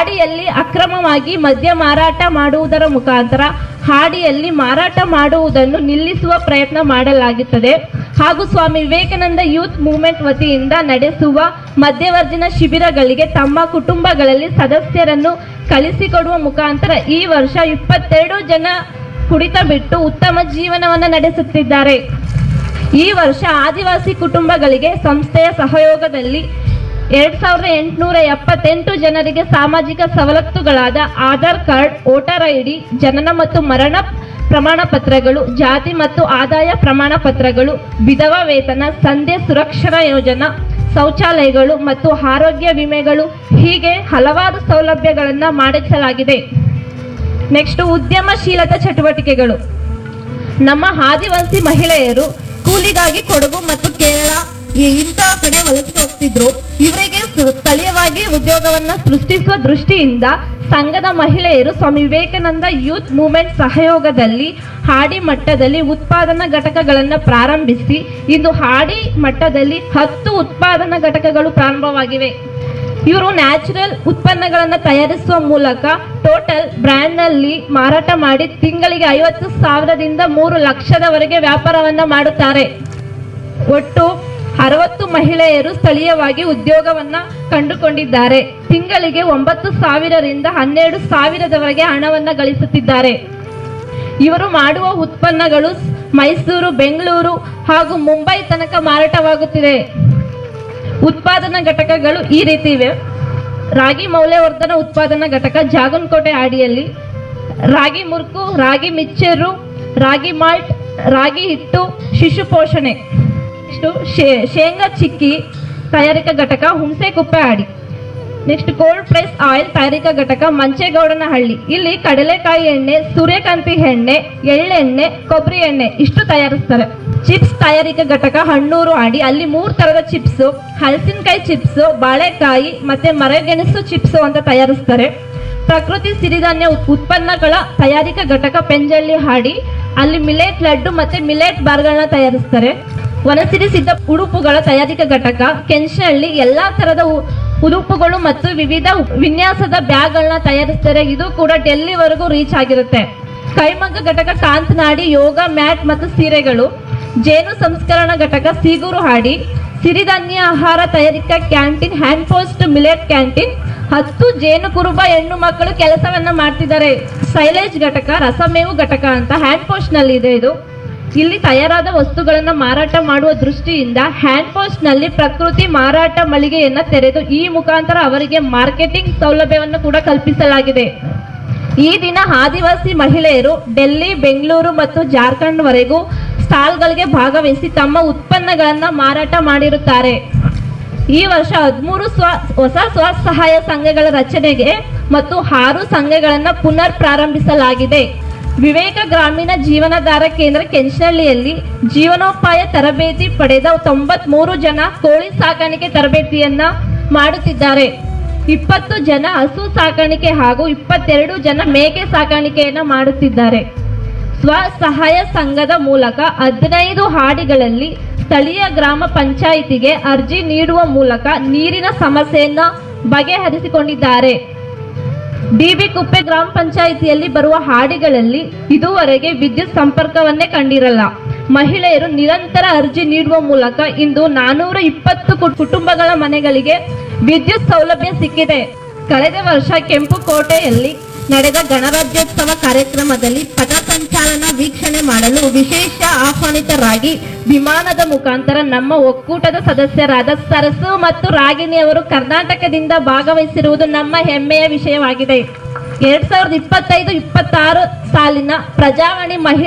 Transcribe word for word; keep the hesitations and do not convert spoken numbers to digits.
ಹಾಡಿಯಲ್ಲಿ ಅಕ್ರಮವಾಗಿ ಮದ್ಯ ಮಾರಾಟ ಮಾಡುವುದರ ಮುಖಾಂತರ ಹಾಡಿಯಲ್ಲಿ ಮಾರಾಟ ಮಾಡುವುದನ್ನು ನಿಲ್ಲಿಸುವ ಪ್ರಯತ್ನ ಮಾಡಲಾಗುತ್ತದೆ ಹಾಗೂ ಸ್ವಾಮಿ ವಿವೇಕಾನಂದ ಯೂತ್ ಮೂವ್ಮೆಂಟ್ ವತಿಯಿಂದ ನಡೆಸುವ ಮದ್ಯವರ್ಜನ ಶಿಬಿರಗಳಿಗೆ ತಮ್ಮ ಕುಟುಂಬಗಳಲ್ಲಿ ಸದಸ್ಯರನ್ನು ಕಳಿಸಿಕೊಡುವ ಮುಖಾಂತರ ಈ ವರ್ಷ ಇಪ್ಪತ್ತೆರಡು ಜನ ಕುಡಿತ ಬಿಟ್ಟು ಉತ್ತಮ ಜೀವನವನ್ನು ನಡೆಸುತ್ತಿದ್ದಾರೆ. ಈ ವರ್ಷ ಆದಿವಾಸಿ ಕುಟುಂಬಗಳಿಗೆ ಸಂಸ್ಥೆಯ ಸಹಯೋಗದಲ್ಲಿ ಎರಡ್ ಸಾವಿರದ ಎಂಟುನೂರ ಎಪ್ಪತ್ತೆಂಟು ಜನರಿಗೆ ಸಾಮಾಜಿಕ ಸವಲತ್ತುಗಳಾದ ಆಧಾರ್ ಕಾರ್ಡ್, ವೋಟರ್ ಐಡಿ, ಜನನ ಮತ್ತು ಮರಣ ಪ್ರಮಾಣ ಪತ್ರಗಳು, ಜಾತಿ ಮತ್ತು ಆದಾಯ ಪ್ರಮಾಣ ಪತ್ರಗಳು, ವಿಧವಾ ವೇತನ, ಸಂಧ್ಯಾ ಸುರಕ್ಷಾ ಯೋಜನಾ, ಶೌಚಾಲಯಗಳು ಮತ್ತು ಆರೋಗ್ಯ ವಿಮೆಗಳು ಹೀಗೆ ಹಲವಾರು ಸೌಲಭ್ಯಗಳನ್ನು ಮಾಡಿಸಲಾಗಿದೆ. ನೆಕ್ಸ್ಟ್ ಉದ್ಯಮಶೀಲತಾ ಚಟುವಟಿಕೆಗಳು. ನಮ್ಮ ಆದಿವಾಸಿ ಮಹಿಳೆಯರು ಕೂಲಿಗಾಗಿ ಕೊಡಗು ಮತ್ತು ಕೇರಳ ಇಂತಹ ಕಡೆ ವಲಸೆ ಹೋಗ್ತಿದ್ರು. ಇವರಿಗೆ ಸ್ಥಳೀಯವಾಗಿ ಉದ್ಯೋಗವನ್ನ ಸೃಷ್ಟಿಸುವ ದೃಷ್ಟಿಯಿಂದ ಸಂಘದ ಮಹಿಳೆಯರು ಸ್ವಾಮಿ ವಿವೇಕಾನಂದ ಯೂತ್ ಮೂವ್ಮೆಂಟ್ ಸಹಯೋಗದಲ್ಲಿ ಹಾಡಿ ಮಟ್ಟದಲ್ಲಿ ಉತ್ಪಾದನಾ ಘಟಕಗಳನ್ನು ಪ್ರಾರಂಭಿಸಿ ಇಂದು ಹಾಡಿ ಮಟ್ಟದಲ್ಲಿ ಹತ್ತು ಉತ್ಪಾದನಾ ಘಟಕಗಳು ಪ್ರಾರಂಭವಾಗಿವೆ. ಇವರು ನ್ಯಾಚುರಲ್ ಉತ್ಪನ್ನಗಳನ್ನು ತಯಾರಿಸುವ ಮೂಲಕ ಟೋಟಲ್ ಬ್ರ್ಯಾಂಡ್ ನಲ್ಲಿ ಮಾರಾಟ ಮಾಡಿ ತಿಂಗಳಿಗೆ ಐವತ್ತು ಸಾವಿರದಿಂದ ಮೂರು ಲಕ್ಷದವರೆಗೆ ವ್ಯಾಪಾರವನ್ನ ಮಾಡುತ್ತಾರೆ. ಒಟ್ಟು ಅರವತ್ತು ಮಹಿಳೆಯರು ಸ್ಥಳೀಯವಾಗಿ ಉದ್ಯೋಗವನ್ನ ಕಂಡುಕೊಂಡಿದ್ದಾರೆ. ತಿಂಗಳಿಗೆ ಒಂಬತ್ತು ಸಾವಿರದಿಂದ ಹನ್ನೆರಡು ಸಾವಿರದವರೆಗೆ ಹಣವನ್ನ ಗಳಿಸುತ್ತಿದ್ದಾರೆ. ಇವರು ಮಾಡುವ ಉತ್ಪನ್ನಗಳು ಮೈಸೂರು, ಬೆಂಗಳೂರು ಹಾಗೂ ಮುಂಬೈ ತನಕ ಮಾರಾಟವಾಗುತ್ತಿದೆ. ಉತ್ಪಾದನಾ ಘಟಕಗಳು ಈ ರೀತಿ ಇವೆ. ರಾಗಿ ಮೌಲ್ಯವರ್ಧನ ಉತ್ಪಾದನಾ ಘಟಕ ಜಾಗನಕೋಟೆ ಹಾಡಿಯಲ್ಲಿ, ರಾಗಿ ಮುರ್ಕು, ರಾಗಿ ಮಿಕ್ಚರು, ರಾಗಿ ಮಾಲ್ಟ್, ರಾಗಿ ಹಿಟ್ಟು, ಶಿಶು ಪೋಷಣೆ. ನೆಕ್ಸ್ಟ್ ಶೇಂಗಾ ಚಿಕ್ಕಿ ತಯಾರಿಕಾ ಘಟಕ ಹುಣಸೆಕುಪ್ಪೆ ಹಾಡಿ. ನೆಕ್ಸ್ಟ್ ಕೋಲ್ಡ್ ಪ್ರೆಸ್ ಆಯಿಲ್ ತಯಾರಿಕಾ ಘಟಕ ಮಂಚೇಗೌಡನಹಳ್ಳಿ. ಇಲ್ಲಿ ಕಡಲೆಕಾಯಿ ಎಣ್ಣೆ, ಸೂರ್ಯಕಾಂತಿ ಎಣ್ಣೆ, ಎಳ್ಳೆಣ್ಣೆ, ಕೊಬ್ಬರಿ ಎಣ್ಣೆ ಇಷ್ಟು ತಯಾರಿಸ್ತಾರೆ. ಚಿಪ್ಸ್ ತಯಾರಿಕಾ ಘಟಕ ಹಣ್ಣೂರು ಹಾಡಿ. ಅಲ್ಲಿ ಮೂರು ತರದ ಚಿಪ್ಸ್, ಹಲಸಿನಕಾಯಿ ಚಿಪ್ಸ್, ಬಾಳೆಕಾಯಿ ಮತ್ತೆ ಮರಗೆಣಸು ಚಿಪ್ಸ್ ಅಂತ ತಯಾರಿಸ್ತಾರೆ. ಪ್ರಕೃತಿ ಸಿರಿಧಾನ್ಯ ಉತ್ಪನ್ನಗಳ ತಯಾರಿಕಾ ಘಟಕ ಪೆಂಜಳ್ಳಿ ಹಾಡಿ. ಅಲ್ಲಿ ಮಿಲೆಟ್ ಲಡ್ಡು ಮತ್ತೆ ಮಿಲೆಟ್ ಬಾರ್ಗಳನ್ನ ತಯಾರಿಸ್ತಾರೆ. ವನಸಿರಿ ಸಿದ್ಧ ಉಡುಪುಗಳ ತಯಾರಿಕಾ ಘಟಕ ಕೆಂಚನಹಳ್ಳಿ. ಎಲ್ಲಾ ತರದ ಉಡುಪುಗಳು ಮತ್ತು ವಿವಿಧ ವಿನ್ಯಾಸದ ಬ್ಯಾಗ್ಗಳನ್ನ ತಯಾರಿಸ್ತಾರೆ. ಇದು ಕೂಡ ಡೆಲ್ಲಿವರೆಗೂ ರೀಚ್ ಆಗಿರುತ್ತೆ. ಕೈಮಗ್ಗ ಘಟಕ ಕಾಂತನಾಡಿ, ಯೋಗ ಮ್ಯಾಟ್ ಮತ್ತು ಸೀರೆಗಳು. ಜೇನು ಸಂಸ್ಕರಣ ಘಟಕ ಸೀಗೂರು ಹಾಡಿ. ಸಿರಿಧಾನ್ಯ ಆಹಾರ ತಯಾರಿಕಾ canteen hand post millet canteen. ಹತ್ತು ಜೇನು ಕುರುಬ ಹೆಣ್ಣು ಮಕ್ಕಳು ಕೆಲಸವನ್ನ ಮಾಡ್ತಿದ್ದಾರೆ. ಸೈಲೇಜ್ ಘಟಕ ರಸಮೇವು ಘಟಕ ಅಂತ ಹ್ಯಾಂಡ್ ಪೋಸ್ಟ್ ನಲ್ಲಿ ಇದೆ. ಇದು ಇಲ್ಲಿ ತಯಾರಾದ ವಸ್ತುಗಳನ್ನ ಮಾರಾಟ ಮಾಡುವ ದೃಷ್ಟಿಯಿಂದ ಹ್ಯಾಂಡ್ ಪೋಸ್ಟ್ ನಲ್ಲಿ ಪ್ರಕೃತಿ ಮಾರಾಟ ಮಳಿಗೆಯನ್ನ ತೆರೆದು ಈ ಮುಖಾಂತರ ಅವರಿಗೆ ಮಾರ್ಕೆಟಿಂಗ್ ಸೌಲಭ್ಯವನ್ನು ಕೂಡ ಕಲ್ಪಿಸಲಾಗಿದೆ. ಈ ದಿನ ಆದಿವಾಸಿ ಮಹಿಳೆಯರು ಡೆಲ್ಲಿ, ಬೆಂಗಳೂರು ಮತ್ತು ಜಾರ್ಖಂಡ್ ವರೆಗೂ ಸ್ಟಾಲ್ಗಳಿಗೆ ಭಾಗವಹಿಸಿ ತಮ್ಮ ಉತ್ಪನ್ನಗಳನ್ನ ಮಾರಾಟ ಮಾಡಿರುತ್ತಾರೆ. ಈ ವರ್ಷ ಹದಿಮೂರು ಸ್ವ ಹೊಸ ಸ್ವಸಹಾಯ ಸಂಘಗಳ ರಚನೆಗೆ ಮತ್ತು ಆರು ಸಂಘಗಳನ್ನ ಪುನರ್ ಪ್ರಾರಂಭಿಸಲಾಗಿದೆ. ವಿವೇಕ ಗ್ರಾಮೀಣ ಜೀವನಾಧಾರ ಕೇಂದ್ರ ಕೆಂಚನಹಳ್ಳಿಯಲ್ಲಿ ಜೀವನೋಪಾಯ ತರಬೇತಿ ಪಡೆದ ತೊಂಬತ್ ಮೂರು ಜನ ಕೋಳಿ ಸಾಕಾಣಿಕೆ ತರಬೇತಿಯನ್ನ ಮಾಡುತ್ತಿದ್ದಾರೆ. ಇಪ್ಪತ್ತು ಜನ ಹಸು ಸಾಕಾಣಿಕೆ ಹಾಗೂ ಇಪ್ಪತ್ತೆರಡು ಜನ ಮೇಕೆ ಸಾಕಾಣಿಕೆಯನ್ನ ಮಾಡುತ್ತಿದ್ದಾರೆ. ಸ್ವಸಹಾಯ ಸಂಘದ ಮೂಲಕ ಹದಿನೈದು ಹಾಡಿಗಳಲ್ಲಿ ಸ್ಥಳೀಯ ಗ್ರಾಮ ಪಂಚಾಯಿತಿಗೆ ಅರ್ಜಿ ನೀಡುವ ಮೂಲಕ ನೀರಿನ ಸಮಸ್ಯೆಯನ್ನ ಬಗೆಹರಿಸಿಕೊಂಡಿದ್ದಾರೆ. ಡಿಬಿ ಕುಪ್ಪೆ ಗ್ರಾಮ ಪಂಚಾಯಿತಿಯಲ್ಲಿ ಬರುವ ಹಾಡಿಗಳಲ್ಲಿ ಇದುವರೆಗೆ ವಿದ್ಯುತ್ ಸಂಪರ್ಕವನ್ನೇ ಕಂಡಿರಲ್ಲ. ಮಹಿಳೆಯರು ನಿರಂತರ ಅರ್ಜಿ ನೀಡುವ ಮೂಲಕ ಇಂದು ನಾನೂರ ಇಪ್ಪತ್ತು ಕುಟುಂಬಗಳ ಮನೆಗಳಿಗೆ ವಿದ್ಯುತ್ ಸೌಲಭ್ಯ ಸಿಕ್ಕಿದೆ. ಕಳೆದ ವರ್ಷ ಕೆಂಪುಕೋಟೆಯಲ್ಲಿ ನಡೆದ ಗಣರಾಜ್ಯೋತ್ಸವ ಕಾರ್ಯಕ್ರಮದಲ್ಲಿ ಪಥಸಂಚಲನ ವೀಕ್ಷಣೆ ಮಾಡಲು ವಿಶೇಷ ಆಹ್ವಾನಿತರಾಗಿ ವಿಮಾನದ ಮುಖಾಂತರ ನಮ್ಮ ಒಕ್ಕೂಟದ ಸದಸ್ಯರಾದ ಸರಸು ಮತ್ತು ರಾಗಿಣಿ ಅವರು ಕರ್ನಾಟಕದಿಂದ ಭಾಗವಹಿಸಿರುವುದು ನಮ್ಮ ಹೆಮ್ಮೆಯ ವಿಷಯವಾಗಿದೆ. ಎರಡ್ ಸಾವಿರದ ಇಪ್ಪತ್ತೈದು ಇಪ್ಪತ್ತಾರು ಸಾಲಿನ ಪ್ರಜಾವಾಣಿ ಮಹಿಳಾ